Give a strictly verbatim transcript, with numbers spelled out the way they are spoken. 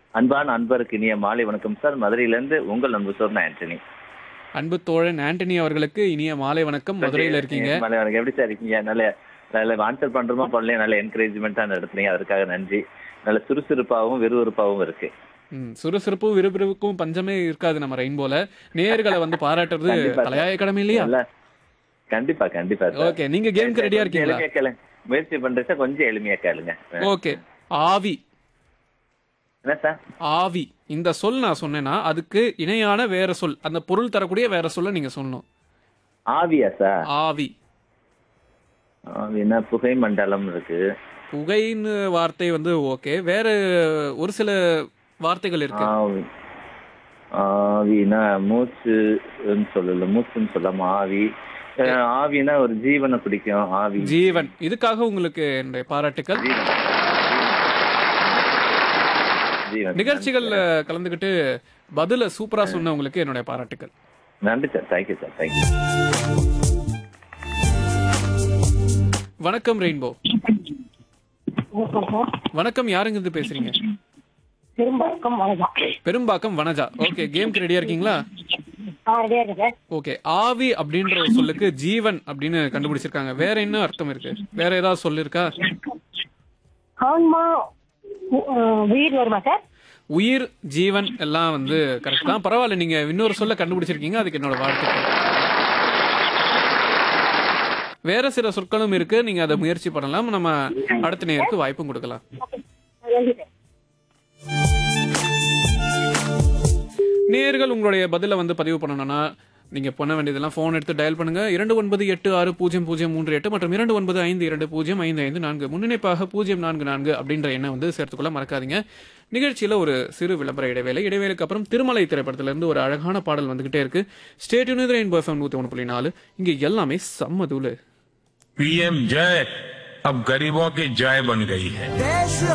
அன்பான அன்பருக்கு இனிய மாலை வணக்கம் சார். மதுரையிலிருந்து உங்கள் அன்பு சொன்ன ஆண்டனி. அன்பு தோழன் ஆண்டனி அவர்களுக்கு இனிய மாலை வணக்கம். மதுரையில இருக்கீங்க. மாலை வணக்கம். எப்படி சார் இருக்கீங்க? நல்ல நல்ல ஆன்சர் பண்றோமா பண்ணலையா, நல்ல என்கரேஜ்மெண்டா நடத்துறீங்க, அதற்காக நன்றி. நல்ல சுறுசுறுப்பாகவும் விறுவிறுப்பாகவும் இருக்கு. ம், சுறுசுறுப்பும் விறுவிறுப்புக்கும் பஞ்சமே இருக்காது நம்ம ரெயின்போல. நேயர்களை வந்து பாராட்டுறது கண்டிப்பா சார். தலையாய கடமை இல்லையா? நல்ல கண்டிப்பா கண்டிப்பா சார். ஓகே, நீங்க கேம்க்கு ரெடியா கொஞ்சம் இருக்கீங்களா? எளிமையா கேளுங்க. முயற்சி பண்றேன் சார், கொஞ்சம் எளிமையா கேளுங்க. ஓகே. ஆவி. என்ன சார்? ஆவி இந்த சொல் நான் சொன்னேன்னா அதுக்கு இணையான வேற சொல், அந்த பொருள் தரக்கூடிய வேற சொல்ல நீங்க சொல்லணும். ஆவியா சார்? ஆவி. ஆவினா புகை மண்டலம் இருக்கு. புகைன்னு வார்த்தை வந்து ஓகே, வேற ஒரு சில வார்த்தைகள் இருக்கு. ஆவி ஆவினா மூச்சுன்னு சொல்லல, மூச்சுன்னு சொல்லாம ஆவி. அஹ் ஆவினா ஒரு ஜீவனை பிடிக்கும். ஆவி ஜீவன். இதுக்காக உங்களுக்கு என்னுடைய பாராட்டுக்கள். ஜீவன். ஜீவன். நிகழ்ச்சிகள்ல கலந்துக்கிட்டு பதில சூப்பரா சொன்னவங்களுக்கு என்னுடைய பாராட்டுக்கள். நன்றி சார். Thank you sir. தேங்க்யூ. வணக்கம் ரெயின்போ. வணக்கம், யாருங்க இருந்து பேசுறீங்க? பெரும்பாக்கம் வணக்கம். பெரும்பாக்கம் வனஜா. ஓகே, கேம்க்கு ரெடியா இருக்கீங்களா? ஆ, ரெடியா இருக்கு சார். ஓகே. ஆவி அப்படின்ற ஒரு சொல்லுக்கு ஜீவன் அப்படின்னு கண்டுபிடிச்சிருக்காங்க. வேற என்ன அர்த்தம் இருக்கு? வேற ஏதாவது சொல் இருக்கா? ஆன்மா, உ- அஹ், உயிர் வருமா சார்? உயிர், ஜீவன் எல்லாம் வந்து கரெக்ட் தான். பரவாயில்ல, நீங்க இன்னொரு சொல்ல கண்டுபிடிச்சிருக்கீங்க, அதுக்கு என்னோட வாழ்த்துக்கள். வேற சில சொற்களும் இருக்கு, நீங்க அதை முயற்சி பண்ணலாம். நம்ம அடுத்த நேருக்கு வாய்ப்பும் கொடுக்கலாம். நன்றி சார். நேர்கள் உங்களுடைய பதில வந்து பதிவு பண்ணணும்னா நீங்க பண்ண வேண்டியதெல்லாம் போன் எடுத்து டயல் பண்ணுங்க. இரண்டு ஒன்பது எட்டு ஆறு பூஜ்ஜியம் பூஜ்ஜியம் மூன்று எட்டு மற்றும் இரண்டு ஒன்பது ஐந்து இரண்டு பூஜ்ஜியம் ஐந்து ஐந்து நான்கு முன்னிணைப்பாக பூஜ்ஜியம் நான்கு நான்கு அப்படின்ற எண்ணை வந்து சேர்த்துக்கொள்ள மறக்காதீங்க. நிகழ்ச்சியில ஒரு சிறு விளம்பர இடைவேளை. இடைவேளைக்கு அப்புறம் திருமலை திரைப்படத்துல இருந்து ஒரு அழகான பாடல் வந்துகிட்டே இருக்கு. ஸ்டேட் யூனியன் ரெயின்போ எஃப்எம் நூத்தி ஒன்று புள்ளி நாலு. இங்க எல்லாமே சம்மதூளு. पीएम जय अब गरीबों की जय बन गई है। देश